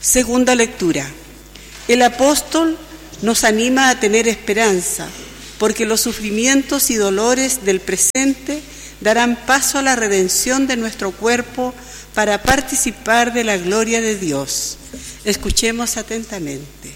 Segunda lectura. El apóstol nos anima a tener esperanza, porque los sufrimientos y dolores del presente darán paso a la redención de nuestro cuerpo para participar de la gloria de Dios. Escuchemos atentamente.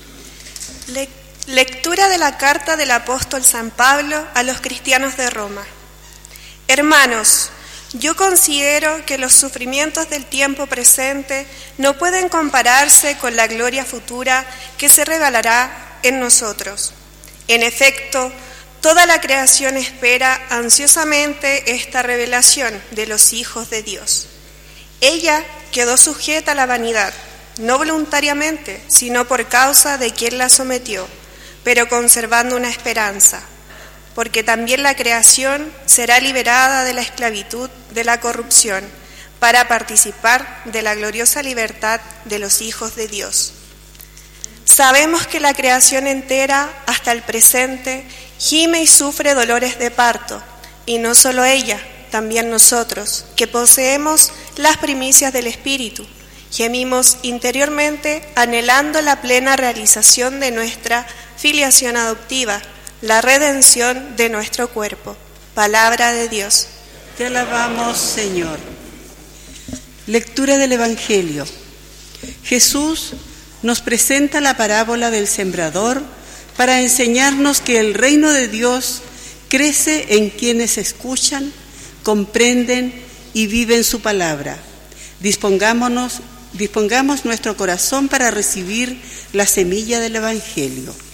Lectura de la carta del apóstol San Pablo a los cristianos de Roma. Hermanos, yo considero que los sufrimientos del tiempo presente no pueden compararse con la gloria futura que se revelará en nosotros. En efecto, toda la creación espera ansiosamente esta revelación de los hijos de Dios. Ella quedó sujeta a la vanidad, no voluntariamente, sino por causa de quien la sometió, pero conservando una esperanza, porque también la creación será liberada de la esclavitud de la corrupción, para participar de la gloriosa libertad de los hijos de Dios. Sabemos que la creación entera, hasta el presente, gime y sufre dolores de parto, y no solo ella, también nosotros, que poseemos las primicias del Espíritu, gemimos interiormente anhelando la plena realización de nuestra filiación adoptiva, la redención de nuestro cuerpo. Palabra de Dios. Te alabamos, Señor. Lectura del Evangelio. Jesús nos presenta la parábola del sembrador para enseñarnos que el reino de Dios crece en quienes escuchan, comprenden y viven su palabra. Dispongamos nuestro corazón para recibir la semilla del Evangelio.